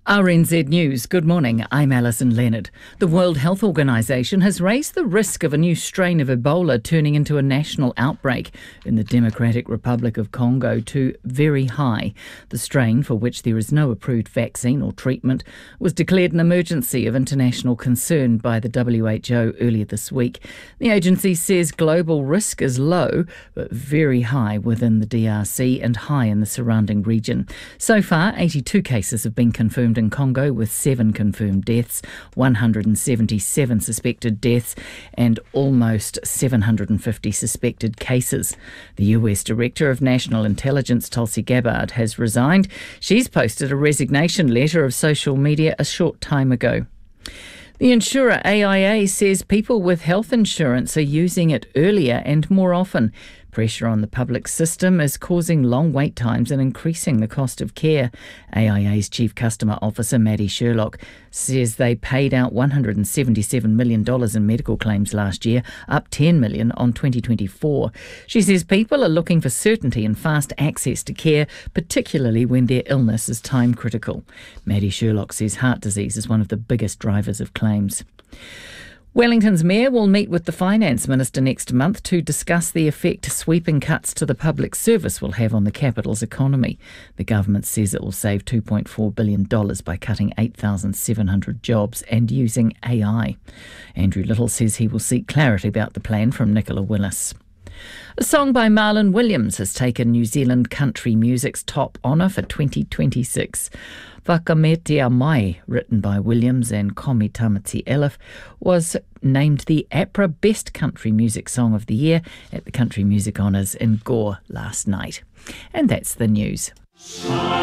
RNZ News, good morning, I'm Alison Leonard. The World Health Organization has raised the risk of a new strain of Ebola turning into a national outbreak in the Democratic Republic of Congo to very high. The strain, for which there is no approved vaccine or treatment, was declared an emergency of international concern by the WHO earlier this week. The agency says global risk is low, but very high within the DRC and high in the surrounding region. So far, 82 cases have been confirmed in Congo, with 7 confirmed deaths, 177 suspected deaths and almost 750 suspected cases. The US Director of National Intelligence, Tulsi Gabbard, has resigned. She's posted a resignation letter of social media a short time ago. The insurer AIA says people with health insurance are using it earlier and more often. Pressure on the public system is causing long wait times and increasing the cost of care. AIA's Chief Customer Officer, Maddie Sherlock, says they paid out $177 million in medical claims last year, up $10 million on 2024. She says people are looking for certainty and fast access to care, particularly when their illness is time critical. Maddie Sherlock says heart disease is one of the biggest drivers of claims. Wellington's Mayor will meet with the Finance Minister next month to discuss the effect sweeping cuts to the public service will have on the capital's economy. The government says it will save $2.4 billion by cutting 8,700 jobs and using AI. Andrew Little says he will seek clarity about the plan from Nicola Willis. A song by Marlon Williams has taken New Zealand country music's top honour for 2026. Whakametea Mai, written by Williams and Komi Tamati Elif, was named the APRA Best Country Music Song of the Year at the Country Music Honours in Gore last night. And that's the news.